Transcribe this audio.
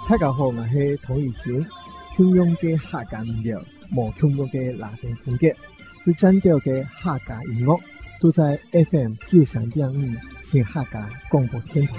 大家好，我是童宇雄，享用嘅客家民謠，冇享用嘅拉丁風格，最zan調嘅客家音樂，都在 FM 93.5新客家廣播電台。